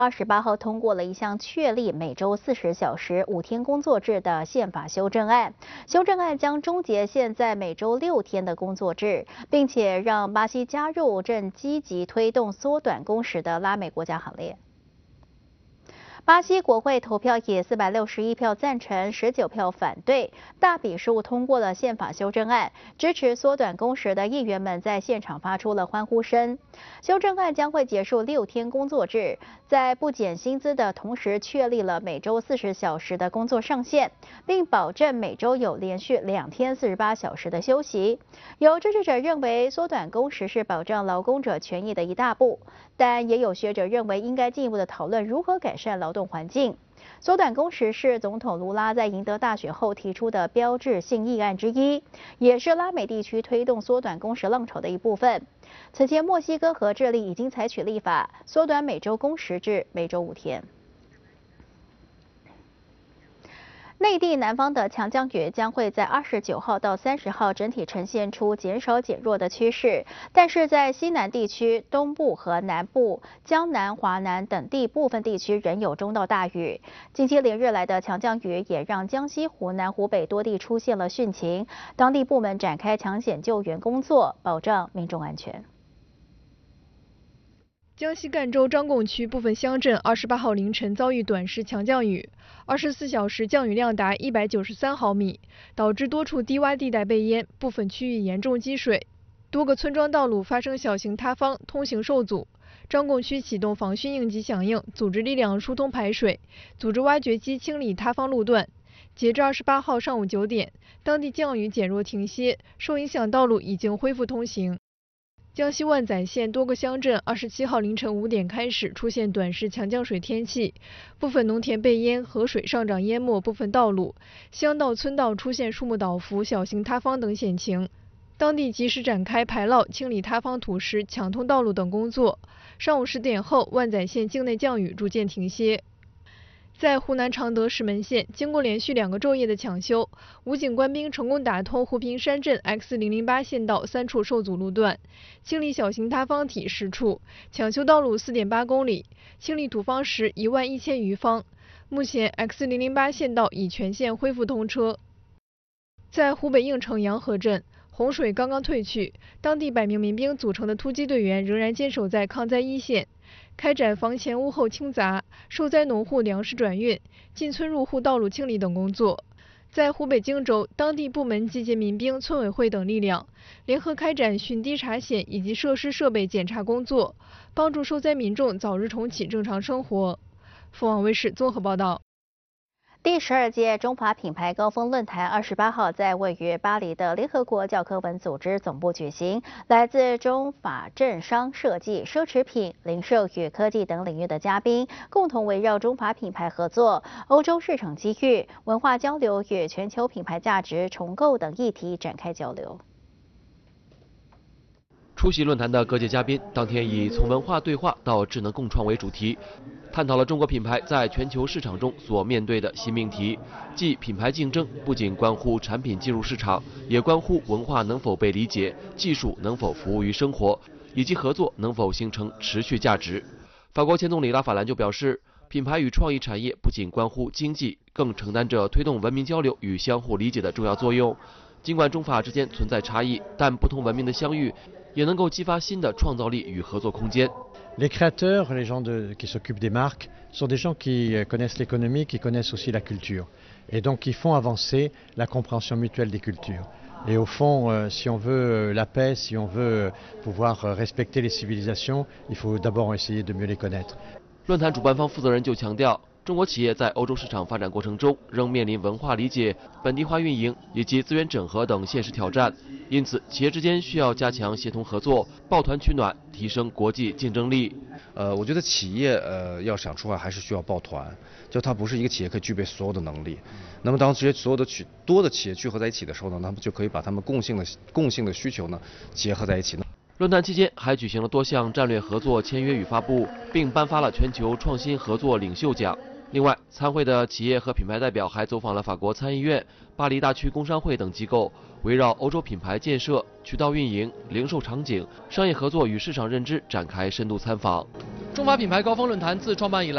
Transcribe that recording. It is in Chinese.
28号通过了一项确立每周40小时5天工作制的宪法修正案。修正案将终结现在每周6天的工作制，并且让巴西加入正积极推动缩短工时的拉美国家行列。巴西国会投票以461票赞成、19票反对，大比数通过了宪法修正案。支持缩短工时的议员们在现场发出了欢呼声。修正案将会结束6天工作制，在不减薪资的同时，确立了每周40小时的工作上限，并保证每周有连续2天48小时的休息。有支持者认为，缩短工时是保障劳工者权益的一大步，但也有学者认为应该进一步的讨论如何改善劳动环境。缩短工时是总统卢拉在赢得大选后提出的标志性议案之一，也是拉美地区推动缩短工时浪潮的一部分。此前，墨西哥和智利已经采取立法，缩短每周工时至每周5天。内地南方的强降雨将会在29号到30号整体呈现出减少减弱的趋势，但是在西南地区、东部和南部、江南、华南等地部分地区仍有中到大雨。近期连日来的强降雨也让江西、湖南、湖北多地出现了汛情，当地部门展开抢险救援工作，保障民众安全。 江西赣州张贡区部分乡镇28号凌晨遭遇短时强降雨，24小时降雨量达193毫米，导致多处低洼地带被淹，部分区域严重积水，多个村庄道路发生小型塌方，通行受阻。张贡区启动防汛应急响应，组织力量疏通排水，组织挖掘机清理塌方路段。截至28号上午9点，当地降雨减弱停歇，受影响道路已经恢复通行。江西万载县多个乡镇27号凌晨5点开始出现短时强降水天气，部分农田被淹，河水上涨淹没部分道路，乡道村道出现树木倒伏、小型塌方等险情。当地及时展开排涝、清理塌方土石、抢通道路等工作。上午10点后，万载县境内降雨逐渐停歇。在湖南常德石门县，经过连续2个昼夜的抢修，武警官兵成功打通湖平山镇 X008 县道3处受阻路段，清理小型塌方体10处，抢修道路4.8公里，清理土方石11000余方。目前 X008 县道已全线恢复通车。在湖北应城洋河镇，洪水刚刚退去，当地100名民兵组成的突击队员仍然坚守在抗灾一线，开展房前屋后清杂、受灾农户粮食转运、进村入户道路清理等工作。在湖北荆州，当地部门集结民兵、村委会等力量，联合开展汛堤查险以及设施设备检查工作，帮助受灾民众早日重启正常生活。凤凰卫视综合报道。 第12届中法品牌高峰论坛28号在位于巴黎的联合国教科文组织总部举行，来自中法政商设计、奢侈品、零售与科技等领域的嘉宾，共同围绕中法品牌合作、欧洲市场机遇、文化交流与全球品牌价值重构等议题展开交流。 出席论坛的各界嘉宾当天以从文化对话到智能共创为主题，探讨了中国品牌在全球市场中所面对的新命题，即品牌竞争不仅关乎产品进入市场，也关乎文化能否被理解，技术能否服务于生活，以及合作能否形成持续价值。法国前总理拉法兰就表示，品牌与创意产业不仅关乎经济，更承担着推动文明交流与相互理解的重要作用。尽管中法之间存在差异，但不同文明的相遇也能够激发新的创造力与合作空间。 Les créateurs, les gens qui s'occupent des marques, sont des gens qui connaissent l'économie, qui connaissent aussi la culture, et donc qui font avancer la compréhension mutuelle des cultures. Et au fond, si on veut la paix, si on veut pouvoir respecter les civilisations, il faut d'abord essayer de mieux les connaître. 论坛主办方负责人就强调，中国企业在欧洲市场发展过程中仍面临文化理解、本地化运营以及资源整合等现实挑战，因此企业之间需要加强协同合作，抱团取暖，提升国际竞争力。 我觉得企业要想出来还是需要抱团，就它不是一个企业可以具备所有的能力。那么当这些所有的多的企业聚合在一起的时候呢，他们就可以把他们共性的需求呢结合在一起呢。 论坛期间还举行了多项战略合作签约与发布，并颁发了全球创新合作领袖奖。另外，参会的企业和品牌代表还走访了法国参议院、巴黎大区工商会等机构，围绕欧洲品牌建设、渠道运营、零售场景、商业合作与市场认知展开深度参访。 中法品牌高峰论坛自创办以来，